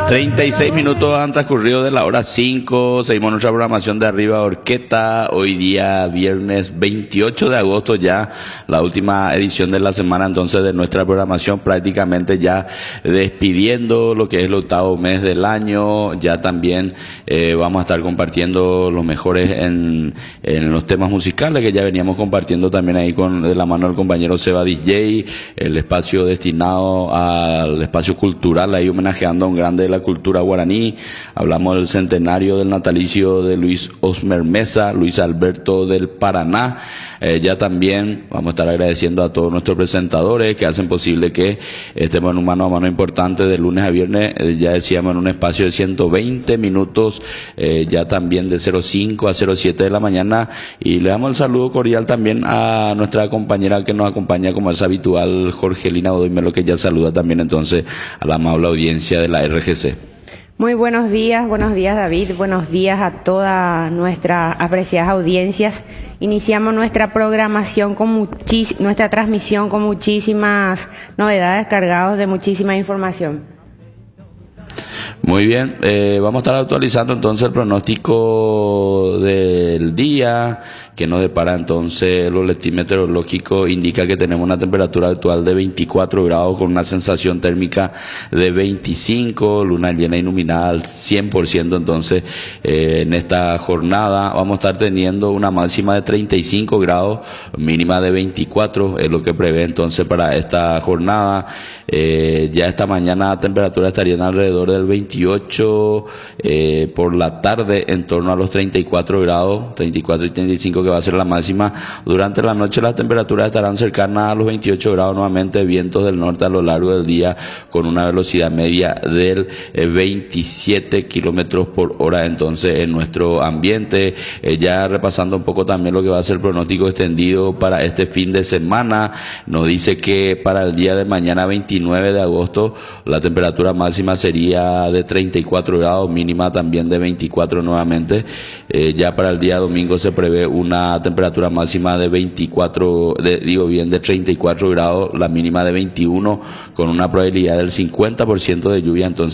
36 minutos han transcurrido de la hora 5. Seguimos nuestra programación de Arriba Orqueta. Hoy día viernes 28 de agosto, ya la última edición de la semana entonces de nuestra programación, prácticamente ya despidiendo lo que es el octavo mes del año. Ya también vamos a estar compartiendo los mejores en los temas musicales que ya veníamos compartiendo también ahí de la mano del compañero Seba DJ, el espacio destinado al espacio cultural, ahí homenajeando a un grande de la cultura guaraní. Hablamos del centenario del natalicio de Luis Osmer Mesa, Luis Alberto del Paraná. Ya también vamos a estar agradeciendo a todos nuestros presentadores que hacen posible que estemos en un mano a mano importante de lunes a viernes, ya decíamos, en un espacio de 120 minutos, ya también de 05 a 07 de la mañana. Y le damos el saludo cordial también a nuestra compañera que nos acompaña como es habitual, Jorgelina Godoy Melo, que ya saluda también entonces a la amable audiencia de la RGC. Muy buenos días David, buenos días a todas nuestras apreciadas audiencias. Iniciamos nuestra programación nuestra transmisión con muchísimas novedades, cargados de muchísima información. Muy bien, vamos a estar actualizando entonces el pronóstico del día que nos depara entonces el boletín meteorológico. Indica que tenemos una temperatura actual de 24 grados con una sensación térmica de 25, luna llena iluminada al 100%. Entonces en esta jornada vamos a estar teniendo una máxima de 35 grados, mínima de 24, es lo que prevé entonces para esta jornada. Ya esta mañana la temperatura estaría en alrededor del 28, por la tarde en torno a los 34 grados, 34 y 35 que va a ser la máxima. Durante la noche las temperaturas estarán cercanas a los 28 grados nuevamente, vientos del norte a lo largo del día con una velocidad media del 27 kilómetros por hora entonces en nuestro ambiente. Ya repasando un poco también lo que va a ser el pronóstico extendido para este fin de semana, nos dice que para el día de mañana 29 de agosto la temperatura máxima sería de 34 grados, mínima también de 24 nuevamente. Ya para el día domingo se prevé una temperatura máxima de 34 grados, la mínima de 21, con una probabilidad del 50% de lluvia entonces